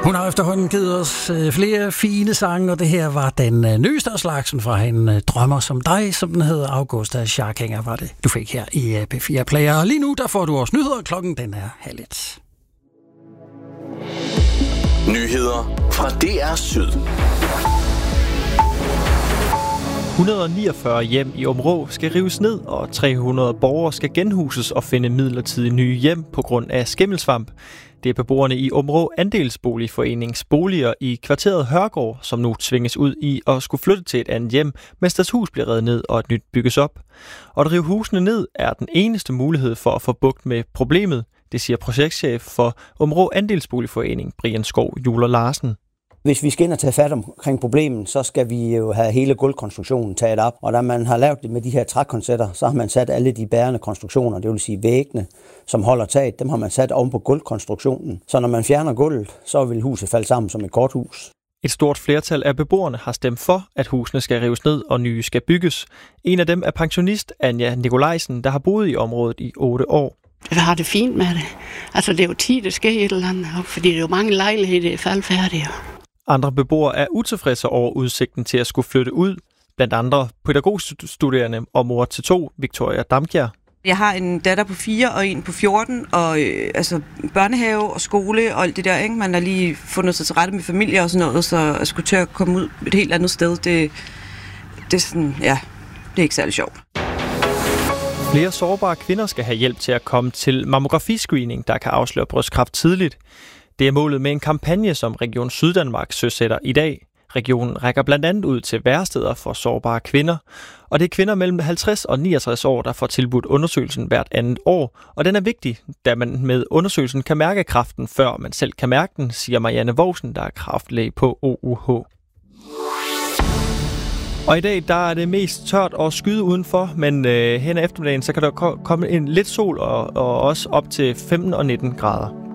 Hun har efterhånden givet os flere fine sange, og det her var den nyeste af slagsen fra En drømmer som dig, som den hedder. Augusta Scharkinger var det, du fik her i P4 Player. Og lige nu, der får du også nyheder. Klokken den er 12:30. Nyheder fra DR Syd. 149 hjem i Aabenraa skal rives ned, og 300 borgere skal genhuses og finde midlertidige nye hjem på grund af skimmelsvamp. Det er beboerne i Aabenraa Andelsboligforenings boliger i kvarteret Hørgård, som nu tvinges ud i at skulle flytte til et andet hjem, mens deres hus bliver revet ned og et nyt bygges op. Og at rive husene ned er den eneste mulighed for at få bugt med problemet, det siger projektchef for Aabenraa Andelsboligforening, Brian Skov Juler Larsen. Hvis vi skal ind og tage fat omkring problemet, så skal vi jo have hele gulvkonstruktionen taget op. Og da man har lavet det med de her trækoncepter, så har man sat alle de bærende konstruktioner, det vil sige væggene, som holder taget, dem har man sat oven på gulvkonstruktionen. Så når man fjerner gulvet, så vil huset falde sammen som et korthus. Et stort flertal af beboerne har stemt for, at husene skal rives ned og nye skal bygges. En af dem er pensionist Anja Nikolajsen, der har boet i området i 8 år. Jeg har det fint med det. Altså det er jo tid, der sker et eller andet, fordi det er jo mange lejligheder, der er faldfærdige. Andre beboere er utilfredse over udsigten til at skulle flytte ud, blandt andre pædagogstuderende og mor til 2, Victoria Damkjær. Jeg har en datter på 4 og en på 14, og altså børnehave og skole og alt det der, ikke? Man har lige fundet sig til rette med familie og sådan noget, så at skulle til at komme ud et helt andet sted, det er sådan, ja, det er ikke særlig sjovt. Flere sårbare kvinder skal have hjælp til at komme til mammografiscreening, der kan afsløre brystkræft tidligt. Det er målet med en kampagne, som Region Syddanmark søsætter i dag. Regionen rækker blandt andet ud til væresteder for sårbare kvinder, og det er kvinder mellem 50 og 69 år, der får tilbudt undersøgelsen hvert andet år, og den er vigtig, da man med undersøgelsen kan mærke kræften, før man selv kan mærke den, siger Marianne Vogsen, der er kræftlæge på OUH. Og i dag der er det mest tørt og skyde udenfor, men hen ad eftermiddagen så kan der komme en lidt sol og også op til 15 og 19 grader.